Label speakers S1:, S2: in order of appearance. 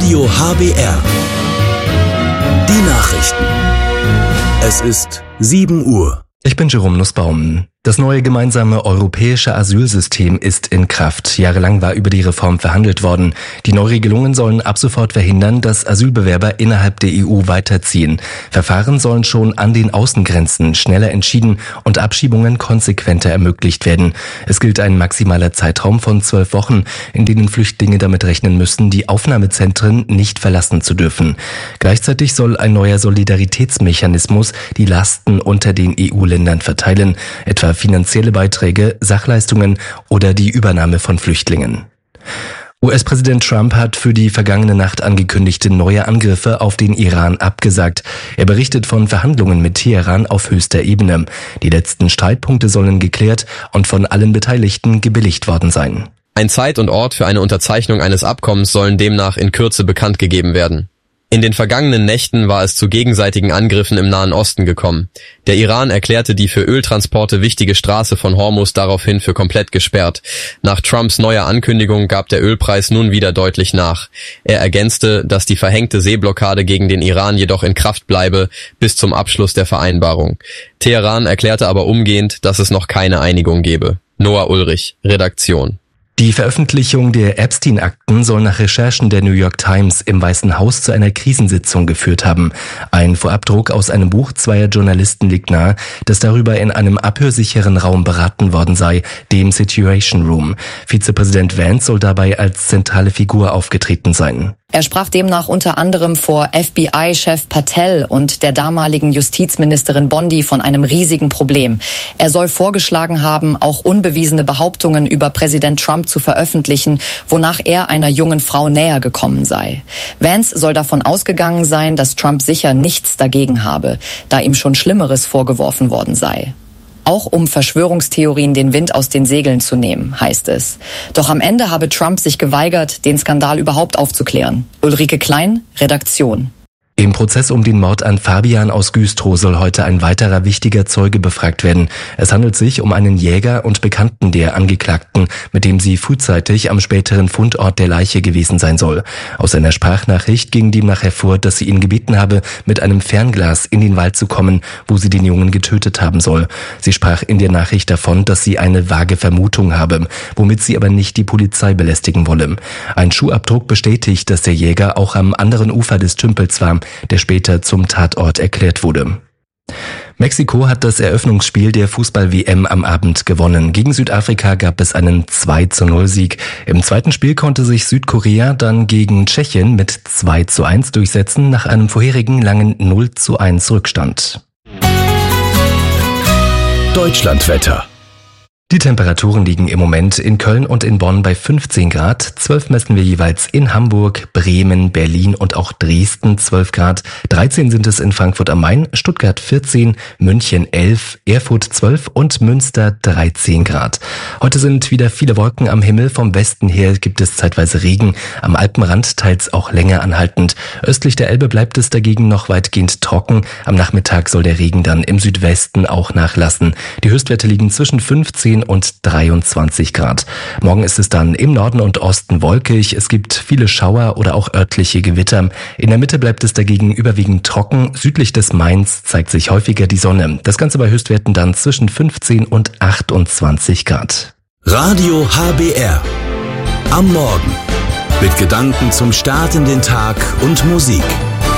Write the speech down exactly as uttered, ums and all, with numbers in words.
S1: Radio H B R. Die Nachrichten. Es ist sieben Uhr.
S2: Ich bin Jerome Nussbaum. Das neue gemeinsame europäische Asylsystem ist in Kraft. Jahrelang war über die Reform verhandelt worden. Die Neuregelungen sollen ab sofort verhindern, dass Asylbewerber innerhalb der E U weiterziehen. Verfahren sollen schon an den Außengrenzen schneller entschieden und Abschiebungen konsequenter ermöglicht werden. Es gilt ein maximaler Zeitraum von zwölf Wochen, in denen Flüchtlinge damit rechnen müssen, die Aufnahmezentren nicht verlassen zu dürfen. Gleichzeitig soll ein neuer Solidaritätsmechanismus die Lasten unter den E U-Ländern verteilen, etwa finanzielle Beiträge, Sachleistungen oder die Übernahme von Flüchtlingen. U S-Präsident Trump hat für die vergangene Nacht angekündigte neue Angriffe auf den Iran abgesagt. Er berichtet von Verhandlungen mit Teheran auf höchster Ebene. Die letzten Streitpunkte sollen geklärt und von allen Beteiligten gebilligt worden sein.
S3: Ein Zeit und Ort für eine Unterzeichnung eines Abkommens sollen demnach in Kürze bekannt gegeben werden. In den vergangenen Nächten war es zu gegenseitigen Angriffen im Nahen Osten gekommen. Der Iran erklärte die für Öltransporte wichtige Straße von Hormuz daraufhin für komplett gesperrt. Nach Trumps neuer Ankündigung gab der Ölpreis nun wieder deutlich nach. Er ergänzte, dass die verhängte Seeblockade gegen den Iran jedoch in Kraft bleibe bis zum Abschluss der Vereinbarung. Teheran erklärte aber umgehend, dass es noch keine Einigung gebe. Noah Ulrich, Redaktion.
S2: Die Veröffentlichung der Epstein-Akten soll nach Recherchen der New York Times im Weißen Haus zu einer Krisensitzung geführt haben. Ein Vorabdruck aus einem Buch zweier Journalisten liegt nahe, dass darüber in einem abhörsicheren Raum beraten worden sei, dem Situation Room. Vizepräsident Vance soll dabei als zentrale Figur aufgetreten sein.
S4: Er sprach demnach unter anderem vor F B I-Chef Patel und der damaligen Justizministerin Bondi von einem riesigen Problem. Er soll vorgeschlagen haben, auch unbewiesene Behauptungen über Präsident Trump zu veröffentlichen, wonach er einer jungen Frau näher gekommen sei. Vance soll davon ausgegangen sein, dass Trump sicher nichts dagegen habe, da ihm schon Schlimmeres vorgeworfen worden sei. Auch um Verschwörungstheorien den Wind aus den Segeln zu nehmen, heißt es. Doch am Ende habe Trump sich geweigert, den Skandal überhaupt aufzuklären. Ulrike Klein, Redaktion.
S2: Im Prozess um den Mord an Fabian aus Güstrow soll heute ein weiterer wichtiger Zeuge befragt werden. Es handelt sich um einen Jäger und Bekannten der Angeklagten, mit dem sie frühzeitig am späteren Fundort der Leiche gewesen sein soll. Aus einer Sprachnachricht ging demnach hervor, dass sie ihn gebeten habe, mit einem Fernglas in den Wald zu kommen, wo sie den Jungen getötet haben soll. Sie sprach in der Nachricht davon, dass sie eine vage Vermutung habe, womit sie aber nicht die Polizei belästigen wolle. Ein Schuhabdruck bestätigt, dass der Jäger auch am anderen Ufer des Tümpels war, der später zum Tatort erklärt wurde. Mexiko hat das Eröffnungsspiel der Fußball-W M am Abend gewonnen. Gegen Südafrika gab es einen zwei zu null Sieg. Im zweiten Spiel konnte sich Südkorea dann gegen Tschechien mit zwei zu eins durchsetzen, nach einem vorherigen langen null zu eins Rückstand.
S1: Deutschlandwetter.
S2: Die Temperaturen liegen im Moment in Köln und in Bonn bei fünfzehn Grad. zwölf messen wir jeweils in Hamburg, Bremen, Berlin und auch Dresden zwölf Grad. dreizehn sind es in Frankfurt am Main, Stuttgart vierzehn, München elf, Erfurt zwölf und Münster dreizehn Grad. Heute sind wieder viele Wolken am Himmel. Vom Westen her gibt es zeitweise Regen. Am Alpenrand teils auch länger anhaltend. Östlich der Elbe bleibt es dagegen noch weitgehend trocken. Am Nachmittag soll der Regen dann im Südwesten auch nachlassen. Die Höchstwerte liegen zwischen fünfzehn und dreiundzwanzig Grad. Morgen ist es dann im Norden und Osten wolkig. Es gibt viele Schauer oder auch örtliche Gewitter. In der Mitte bleibt es dagegen überwiegend trocken. Südlich des Mains zeigt sich häufiger die Sonne. Das Ganze bei Höchstwerten dann zwischen fünfzehn und achtundzwanzig Grad.
S1: Radio H B R. Am Morgen. Mit Gedanken zum Start in den Tag und Musik.